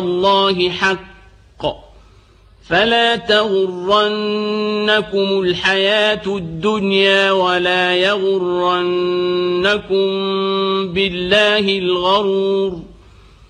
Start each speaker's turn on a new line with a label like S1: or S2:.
S1: الله حق فلا تغرنكم الحياة الدنيا ولا يغرنكم بالله الغرور